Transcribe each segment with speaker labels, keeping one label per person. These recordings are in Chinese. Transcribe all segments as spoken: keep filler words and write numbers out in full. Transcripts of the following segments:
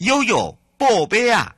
Speaker 1: 悠悠宝贝啊。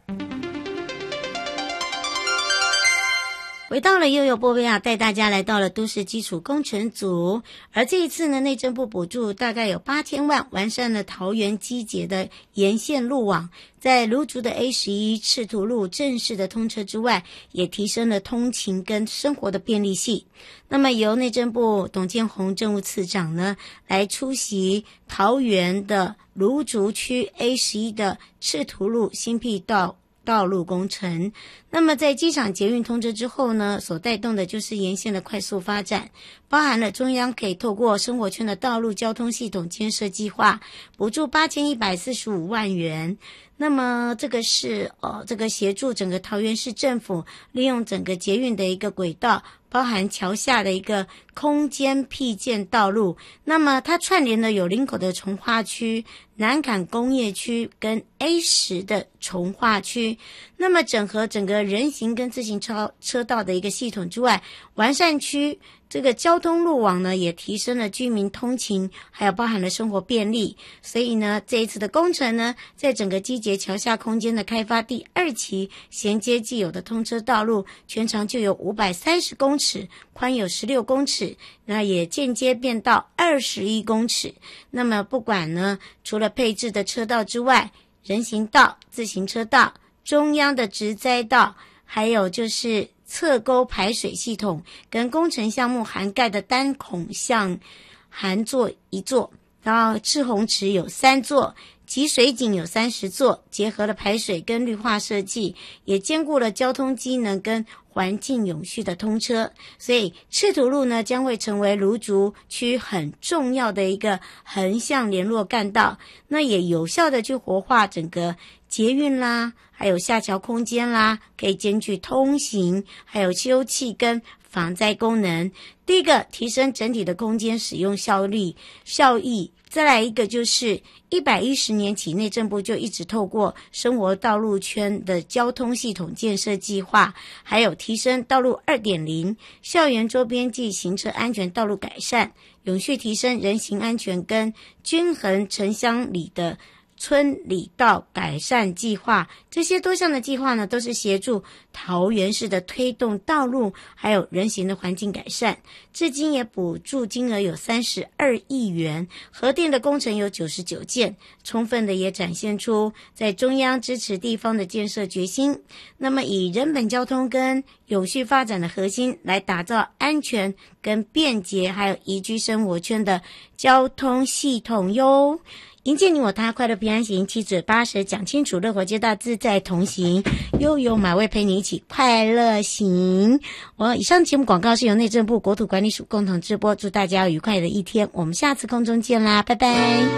Speaker 2: 回到了悠悠波贝亚，带大家来到了都市基础工程组，而这一次呢，内政部补助大概有八千万，完善了桃园机捷的沿线路网，在芦竹的 A 十一 赤图路正式的通车之外，也提升了通勤跟生活的便利性。那么由内政部董建宏政务次长呢来出席桃园的芦竹区 A 十一 的赤图路新辟道道路工程。那么在机场捷运通车之后呢，所带动的就是沿线的快速发展，包含了中央可以透过生活圈的道路交通系统建设计划，补助八千一百四十五万元。那么这个是呃这个协助整个桃园市政府利用整个捷运的一个轨道，包含桥下的一个空间辟建道路。那么它串联的有林口的重划区、南崁工业区跟 A 十 的重划区。那么整合整个人行跟自行车车道的一个系统之外，完善区这个交通路网呢，也提升了居民通勤，还有包含了生活便利。所以呢，这一次的工程呢，在整个机捷桥下空间的开发第二期，衔接既有的通车道路，全长就有五百三十公尺，宽有十六公尺，那也间接变到二十一公尺。那么不管呢，除了配置的车道之外，人行道、自行车道、中央的植栽道，还有就是侧沟排水系统跟工程项目涵盖的单孔巷涵座一座，然后赤红池有三座，集水井有三十座，结合了排水跟绿化设计，也兼顾了交通机能跟环境永续的通车。所以赤图路呢，将会成为芦竹区很重要的一个横向联络干道，那也有效的去活化整个捷运啦，还有下桥空间啦，可以兼具通行，还有休憩跟防灾功能。第一个，提升整体的空间使用效率效益。再来一个就是一百一十年起，内政部就一直透过生活道路圈的交通系统建设计划，还有提升道路 二点零 校园周边及行车安全道路改善，永续提升人行安全跟均衡城乡里的村里道改善计划。这些多项的计划呢，都是协助桃园市的推动道路还有人行的环境改善，至今也补助金额有三十二亿元，核定的工程有九十九件，充分的也展现出在中央支持地方的建设决心。那么以人本交通跟永续发展的核心，来打造安全跟便捷还有宜居生活圈的交通系统哟。迎接你我他，快乐平安行，七嘴八舌讲清楚，乐活街道自在同行，悠悠马位陪你一起快乐行。我以上节目广告是由内政部国土管理署共同直播，祝大家有愉快的一天，我们下次空中见啦，拜拜。